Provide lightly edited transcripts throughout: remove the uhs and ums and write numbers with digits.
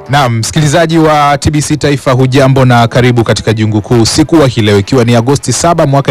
Naam, msikilizaji wa TBC Taifa, hujambo na karibu katika jungu kuu usiku wa leo, ikiwa ni Agosti 7 mwaka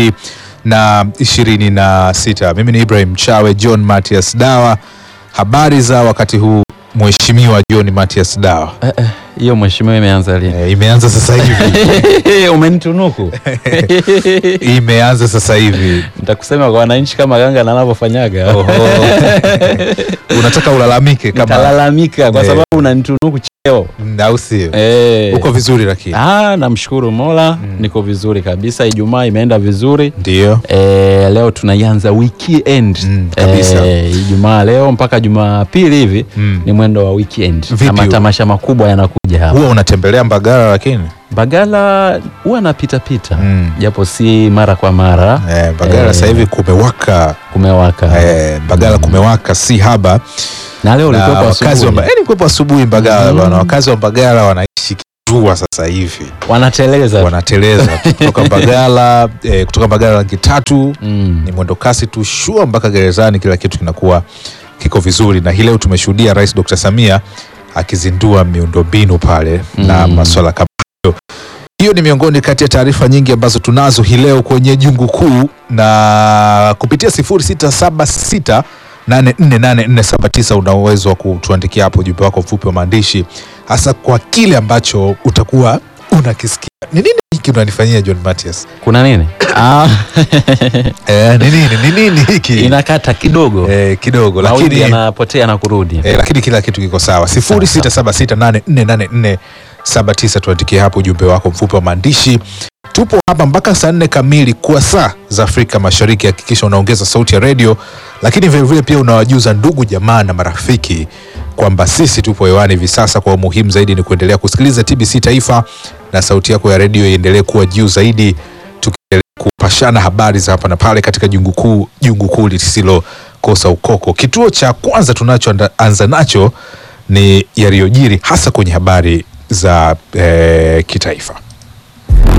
2026. Mimi ni Ibrahim Chawe. John Mathias Dawa. Habari za wakati huu Mheshimiwa John Mathias Dawa? Hiyo mheshimiwa imeanza lini? Imeanza sasa hivi. Umenitunuku. Imeanza sasa hivi. Nitakusema kwa wananchi kama ganga na anavyofanyaga. Oho. Unataka ulalamike kama? Nitalalamika kwa sababu unanitunuku cheo. Au sio? Uko vizuri lakini? Namshukuru Mola, niko vizuri kabisa. Ijumaa imeenda vizuri. Ndio. Leo tunaianza weekend. Kabisa. Ijumaa leo mpaka Jumapili hivi ni mwendo wa weekend. Na matamasha makubwa yanakuja hapa. Huwa unatembelea Mbagala lakini? Mbagala huwa napita japo si mara kwa mara. Mbagala sasa hivi kumewaka. Mbagala kumewaka si haba. Na leo ulikuwa asubuhi. Nilikuwa asubuhi Mbagala bwana. Wakazi wa Mbagala wanaishi kijua sasa hivi. Wanateleza kutoka Mbagala, kutoka Mbagala rangi 3 ni mwendo kasi tu shua mpaka gerezani, kila kitu kinakuwa kiko vizuri. Na hii leo tumeshuhudia Rais Dr. Samia akizindua miundombinu pale na masuala kama hayo. Hiyo ni miongoni kati ya taarifa nyingi ambazo tunazo hii leo kwenye jungu kuu, na kupitia 0676848479 una uwezo wa kutuandikia hapo ujumbe wako mfupi wa maandishi, hasa kwa kile ambacho utakuwa unakisikia. Ni nini hiki unanifanyia John Mathias? Kuna nini? Ni nini hiki? Inakata kidogo. Kidogo lakini yanapotea na kurudi. Lakini kila kitu kiko sawa. 0676848479 tuandikie hapo ujumbe wako mfupi wa maandishi. Tupo hapa mpaka saa 4 kamili kwa saa za Afrika Mashariki. Hakikisha unaongeza sauti ya radio, lakini vile vile pia unawajuza ndugu jamaa na marafiki kwamba sisi tupo hewani hivi sasa. Kwa umuhimu zaidi ni kuendelea kusikiliza TBC Taifa na sauti yako ya radio iendelee kuwa juu zaidi, tukiendelea kupashana habari za hapa na pale katika jungu kuu lisilo kosa ukoko. Kituo cha kwanza tunachoanza nacho ni yaliyojiri hasa kwenye habari za kitaifa.